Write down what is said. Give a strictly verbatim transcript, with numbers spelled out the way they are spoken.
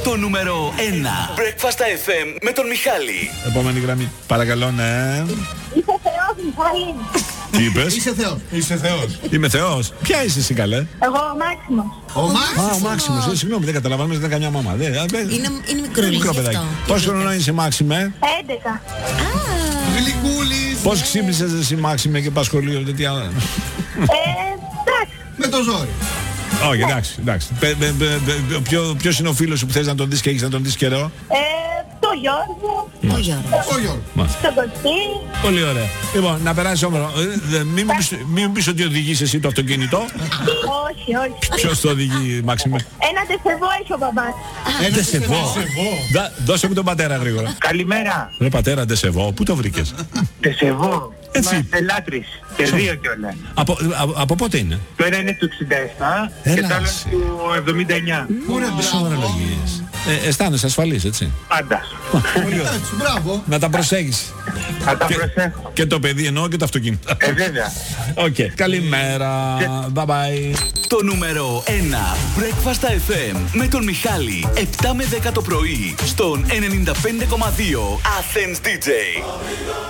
Το νούμερο ένα. Breakfast εφ εμ με τον Μιχάλη. Επόμενη γραμμή. Παρακαλώ, ναι. Είσαι Θεός, Μιχάλη. Τι είπες? Είσαι Θεός. Είσαι Θεός. Είμαι Θεός. Ποια είσαι εσύ, καλέ? Εγώ ο Μάξιμος. Ο Μάξιμος. Α, ο Μάξιμος. Ε, συγγνώμη, δεν καταλαβαίνω, δεν καμιά μαμά. Δεν, ε, Είναι, είναι μικρούλης μικρό γι' παιδάκι. αυτό. Πόσο χρόνο είσαι, Μάξιμε? έντεκα. Γλυκούλης. Πώς ξύπνησες εσύ, Μάξιμε, και πας σχολείο, δεν τι άλλο? Ε, εντάξει. Με το ζόρι. Όχι, εντάξει, εντάξει. Πε- πε- πε- πε- ποιο- Ποιος είναι ο φίλος σου που θες να τον δεις και έχεις να τον δεις καιρό? Ε, το Γιώργο, Ο Γιώργος. Ο Γιώργος. Μάλιστα. το Κωστή. Πολύ ωραία. Λοιπόν, να περάσεις όμορφα. Ε, ε, Μην μου πεις- μην μου πεις ότι οδηγείς εσύ το αυτοκίνητο. Όχι, όχι. Ποιος το οδηγεί, Μάξιμε? Ένα τεσεβό έχει ο μπαμπάς. Δεν σε βώ. Δα- Δώσε μου τον πατέρα γρήγορα. Καλημέρα. Ρε πατέρα, δεν σε βώ. Πού το βρήκες? Τεσεβό. Έτσι. Είμαστε λάτρεις. Και δύο κιόλα. από, από, από πότε είναι? Το ένα είναι του εξήντα επτά και Έλα, το άλλο εσύ. του εβδομήντα εννιά. Τις ορολογίες. Ε, αισθάνεσαι ασφαλής, έτσι? Πάντα. Έτσι, μπράβο. Να τα προσέχεις. Θα τα Και- προσέχω. Και το παιδί εννοώ και το αυτοκίνητο. Ε, βέβαια. Οκ. Καλημέρα. Bye bye. Το νούμερο ένα. Breakfast εφ εμ με τον Μιχάλη. επτά με δέκα το πρωί στον ενενήντα πέντε κόμμα δύο Athens ντι τζέι.